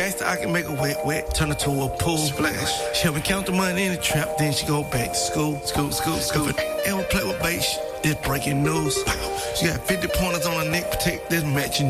gangster, I can make her wet, wet, turn her to a pool. Splash. She help me count the money in the trap, then she go back to school. And we play with base, it's breaking news. She got 50 pointers on her neck, protect this matching